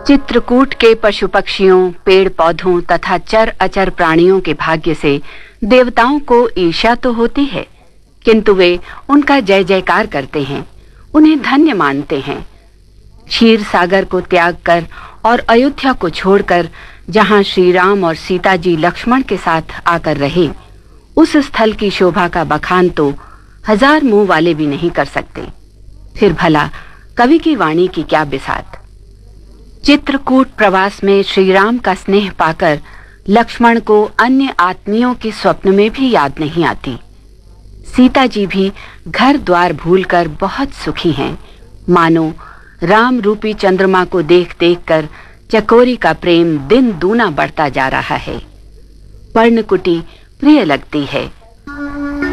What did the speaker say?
चित्रकूट के पशु पक्षियों, पेड़ पौधों तथा चर अचर प्राणियों के भाग्य से देवताओं को ईर्ष्या तो होती है, किंतु वे उनका जय जयकार करते हैं, उन्हें धन्य मानते हैं। क्षीर सागर को त्याग कर और अयोध्या को छोड़कर जहां श्री राम और सीता जी लक्ष्मण के साथ आकर रहे, उस स्थल की शोभा का बखान तो 1000 मुंह वाले भी नहीं कर सकते। फिर भला कवि की वाणी की क्या बिसात। चित्रकूट प्रवास में श्री राम का स्नेह पाकर लक्ष्मण को अन्य आत्मियों के स्वप्न में भी याद नहीं आती। सीता जी भी घर द्वार भूलकर बहुत सुखी हैं, मानो राम रूपी चंद्रमा को देख देख कर चकोरी का प्रेम दिन दूना बढ़ता जा रहा है। पर्णकुटी प्रिय लगती है,